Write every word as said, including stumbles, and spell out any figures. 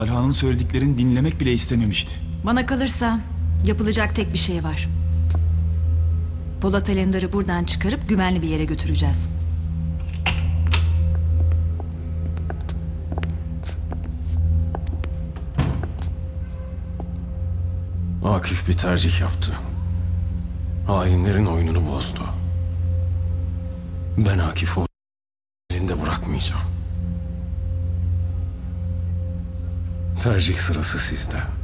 Talha'nın söylediklerini dinlemek bile istememişti. Bana kalırsa yapılacak tek bir şey var. Polat Alemdar'ı buradan çıkarıp güvenli bir yere götüreceğiz. Akif bir tercih yaptı. Hainlerin oyununu bozdu. Ben Akif'i o elinde bırakmayacağım. Tercih sırası sizde.